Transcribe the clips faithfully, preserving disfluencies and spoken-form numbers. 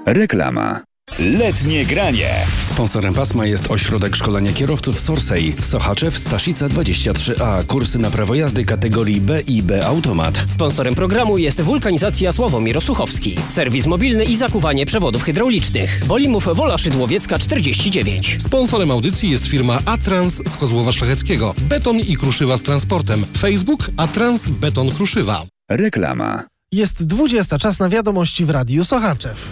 Reklama. Letnie granie. Sponsorem pasma jest Ośrodek Szkolenia Kierowców Sorsej. Sochaczew, Staszica dwadzieścia trzy A. Kursy na prawo jazdy kategorii B i B Automat. Sponsorem programu jest Wulkanizacja Sławomir Osuchowski. Serwis mobilny i zakuwanie przewodów hydraulicznych. Wolimów Wola Szydłowiecka czterdzieści dziewięć. Sponsorem audycji jest firma Atrans z Kozłowa Szlacheckiego. Beton i kruszywa z transportem. Facebook Atrans Beton Kruszywa. Reklama. Jest dwudziesta, czas na wiadomości w Radiu Sochaczew.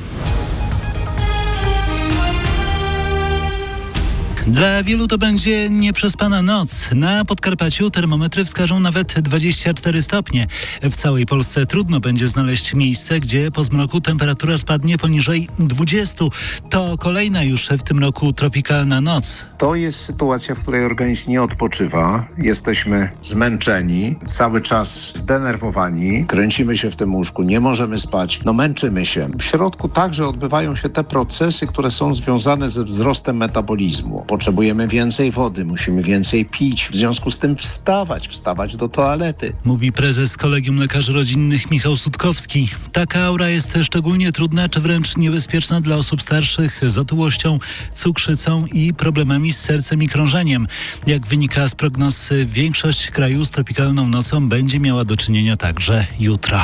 Dla wielu to będzie nieprzespana noc. Na Podkarpaciu termometry wskażą nawet dwadzieścia cztery stopnie. W całej Polsce trudno będzie znaleźć miejsce, gdzie po zmroku temperatura spadnie poniżej dwudziestu. To kolejna już w tym roku tropikalna noc. To jest sytuacja, w której organizm nie odpoczywa. Jesteśmy zmęczeni, cały czas zdenerwowani, kręcimy się w tym łóżku, nie możemy spać, no męczymy się. W środku także odbywają się te procesy, które są związane ze wzrostem metabolizmu. Potrzebujemy więcej wody, musimy więcej pić, w związku z tym wstawać, wstawać do toalety. Mówi prezes Kolegium Lekarzy Rodzinnych Michał Sutkowski. Taka aura jest szczególnie trudna czy wręcz niebezpieczna dla osób starszych z otyłością, cukrzycą i problemami z sercem i krążeniem. Jak wynika z prognoz, większość kraju z tropikalną nocą będzie miała do czynienia także jutro.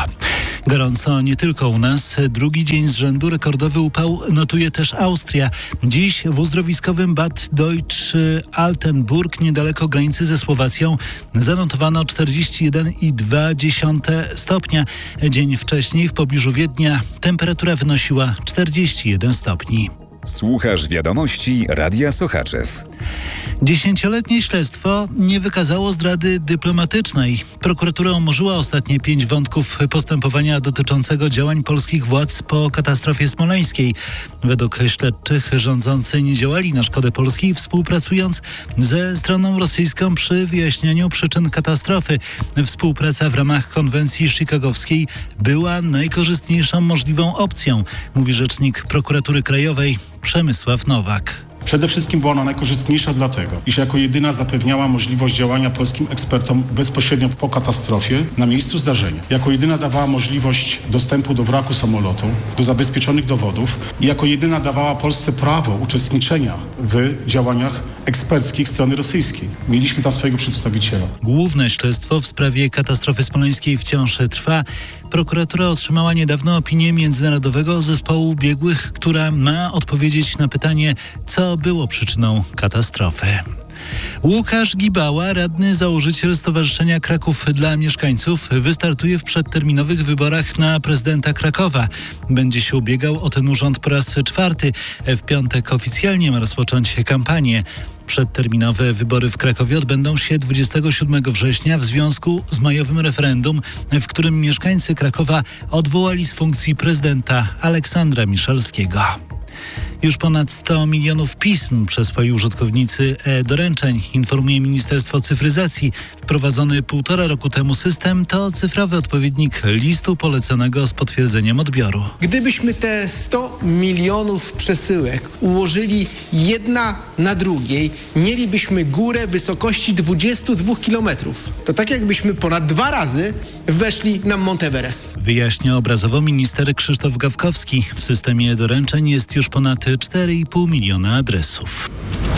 Gorąco nie tylko u nas. Drugi dzień z rzędu rekordowy upał notuje też Austria. Dziś w uzdrowiskowym Bad Deutsch-Altenburg, niedaleko granicy ze Słowacją, zanotowano czterdzieści jeden i dwa dziesiąte stopnia. Dzień wcześniej w pobliżu Wiednia temperatura wynosiła czterdzieści jeden stopni. Słuchasz wiadomości Radia Sochaczew. Dziesięcioletnie śledztwo nie wykazało zdrady dyplomatycznej. Prokuratura umorzyła ostatnie pięć wątków postępowania dotyczącego działań polskich władz po katastrofie smoleńskiej. Według śledczych rządzący nie działali na szkodę Polski, współpracując ze stroną rosyjską przy wyjaśnianiu przyczyn katastrofy. Współpraca w ramach konwencji chicagowskiej była najkorzystniejszą możliwą opcją, mówi rzecznik Prokuratury Krajowej Przemysław Nowak. Przede wszystkim była ona najkorzystniejsza dlatego, iż jako jedyna zapewniała możliwość działania polskim ekspertom bezpośrednio po katastrofie na miejscu zdarzenia. Jako jedyna dawała możliwość dostępu do wraku samolotu, do zabezpieczonych dowodów i jako jedyna dawała Polsce prawo uczestniczenia w działaniach eksperckich strony rosyjskiej. Mieliśmy tam swojego przedstawiciela. Główne śledztwo w sprawie katastrofy smoleńskiej wciąż trwa. Prokuratura otrzymała niedawno opinię Międzynarodowego Zespołu Biegłych, która ma odpowiedzieć na pytanie, co było przyczyną katastrofy. Łukasz Gibała, radny założyciel Stowarzyszenia Kraków dla Mieszkańców, wystartuje w przedterminowych wyborach na prezydenta Krakowa. Będzie się ubiegał o ten urząd po raz czwarty. W piątek oficjalnie ma rozpocząć kampanię. Przedterminowe wybory w Krakowie odbędą się dwudziestego siódmego września w związku z majowym referendum, w którym mieszkańcy Krakowa odwołali z funkcji prezydenta Aleksandra Miszalskiego. Już ponad sto milionów pism przesłali użytkownicy e-doręczeń, informuje Ministerstwo Cyfryzacji. Wprowadzony półtora roku temu system to cyfrowy odpowiednik listu poleconego z potwierdzeniem odbioru. Gdybyśmy te sto milionów przesyłek ułożyli jedna na drugiej, mielibyśmy górę wysokości dwudziestu dwóch kilometrów. To tak jakbyśmy ponad dwa razy weszli na Mount Everest. Wyjaśnia obrazowo minister Krzysztof Gawkowski. W systemie doręczeń jest już ponad cztery i pół miliona adresów.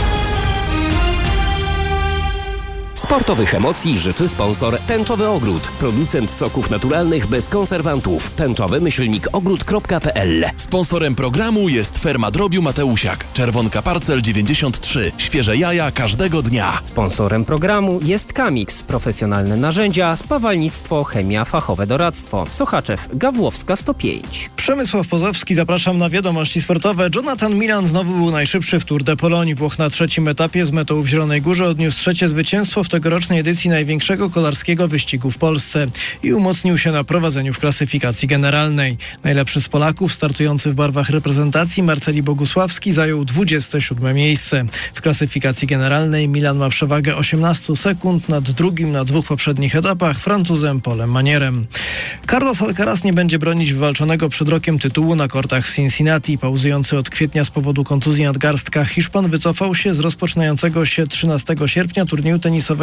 Sportowych emocji życzy sponsor Tęczowy Ogród. Producent soków naturalnych bez konserwantów. Tęczowy myślnik ogród kropka p l. Sponsorem programu jest ferma drobiu Mateusiak. Czerwonka Parcel dziewięćdziesiąt trzy. Świeże jaja każdego dnia. Sponsorem programu jest Kamix. Profesjonalne narzędzia, spawalnictwo, chemia, fachowe doradztwo. Sochaczew, Gawłowska sto pięć. Przemysław Pozowski, zapraszam na wiadomości sportowe. Jonathan Milan znowu był najszybszy w Tour de Pologne. Włoch na trzecim etapie z metą w Zielonej Górze odniósł trzecie zwycięstwo w tegorocznej edycji największego kolarskiego wyścigu w Polsce i umocnił się na prowadzeniu w klasyfikacji generalnej. Najlepszy z Polaków, startujący w barwach reprezentacji, Marceli Bogusławski zajął dwudzieste siódme miejsce. W klasyfikacji generalnej Milan ma przewagę osiemnaście sekund nad drugim na dwóch poprzednich etapach Francuzem Polem Manierem. Carlos Alcaraz nie będzie bronić wywalczonego przed rokiem tytułu na kortach w Cincinnati. Pauzujący od kwietnia z powodu kontuzji nadgarstka Hiszpan wycofał się z rozpoczynającego się trzynastego sierpnia turnieju tenisowego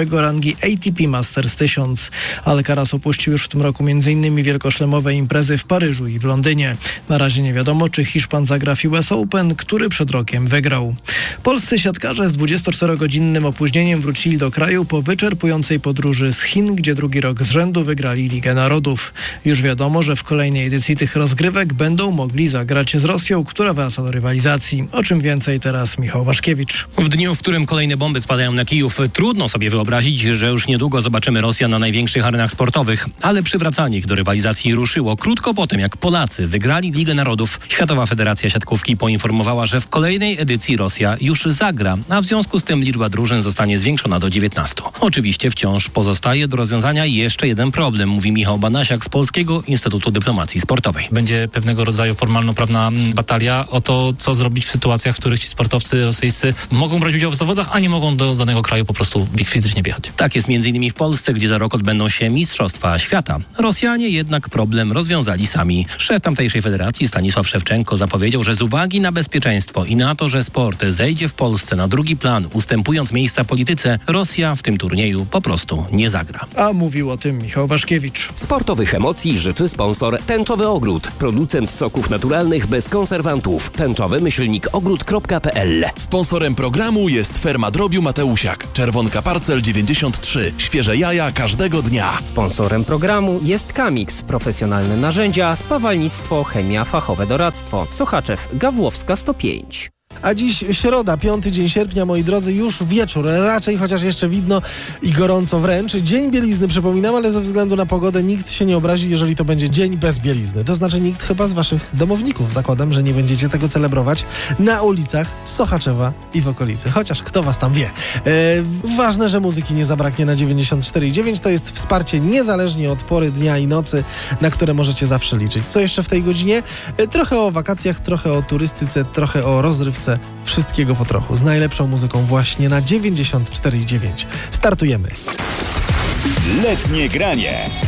światowego rangi A T P Masters tysiąc. Alcaraz opuścił już w tym roku m.in. wielkoszlemowe imprezy w Paryżu i w Londynie. Na razie nie wiadomo, czy Hiszpan zagra w U S Open, który przed rokiem wygrał. Polscy siatkarze z dwudziestoczterogodzinnym opóźnieniem wrócili do kraju po wyczerpującej podróży z Chin, gdzie drugi rok z rzędu wygrali Ligę Narodów. Już wiadomo, że w kolejnej edycji tych rozgrywek będą mogli zagrać z Rosją, która wraca do rywalizacji. O czym więcej teraz Michał Waszkiewicz. W dniu, w którym kolejne bomby spadają na Kijów, trudno sobie wyobrazić, że już niedługo zobaczymy Rosjan na największych arenach sportowych, ale przywracanie ich do rywalizacji ruszyło krótko po tym, jak Polacy wygrali Ligę Narodów. Światowa Federacja Siatkówki poinformowała, że w kolejnej edycji Rosja już zagra, a w związku z tym liczba drużyn zostanie zwiększona do dziewiętnastu. Oczywiście wciąż pozostaje do rozwiązania jeszcze jeden problem, mówi Michał Banasiak z Polskiego Instytutu Dyplomacji Sportowej. Będzie pewnego rodzaju formalno-prawna batalia o to, co zrobić w sytuacjach, w których ci sportowcy rosyjscy mogą brać udział w zawodach, a nie mogą do danego kraju po prostu fizycznie wjechać. Tak jest między innymi w Polsce, gdzie za rok odbędą się Mistrzostwa Świata. Rosjanie jednak problem rozwiązali sami. Szef tamtejszej federacji Stanisław Szewczenko zapowiedział, że z uwagi na bezpieczeństwo i na to, że sport zejdzie w Polsce na drugi plan, ustępując miejsca polityce, Rosja w tym turnieju po prostu nie zagra. A mówił o tym Michał Waszkiewicz. Sportowych emocji życzy sponsor Tęczowy Ogród. Producent soków naturalnych bez konserwantów. Tęczowy myślnik ogród kropka p l. Sponsorem programu jest Ferma Drobiu Mateusiak. Czerwonka Parcel dziewięćdziesiąt trzy. Świeże jaja każdego dnia. Sponsorem programu jest Kamix. Profesjonalne narzędzia, spawalnictwo, chemia, fachowe doradztwo. Sochaczew, Gawłowska sto pięć. A dziś środa, piąty dzień sierpnia, moi drodzy, już wieczór, raczej chociaż jeszcze widno i gorąco wręcz. Dzień bielizny, przypominam, ale ze względu na pogodę nikt się nie obrazi, jeżeli to będzie dzień bez bielizny. To znaczy nikt chyba z waszych domowników. Zakładam, że nie będziecie tego celebrować na ulicach Sochaczewa i w okolicy. Chociaż kto was tam wie. Eee, ważne, że muzyki nie zabraknie na dziewięćdziesiąt cztery i dziewięć. To jest wsparcie niezależnie od pory dnia i nocy, na które możecie zawsze liczyć. Co jeszcze w tej godzinie? Eee, trochę o wakacjach, trochę o turystyce, trochę o rozrywce. Wszystkiego po trochu. Z najlepszą muzyką właśnie na dziewięćdziesiąt cztery i dziewięć. Startujemy. Letnie granie.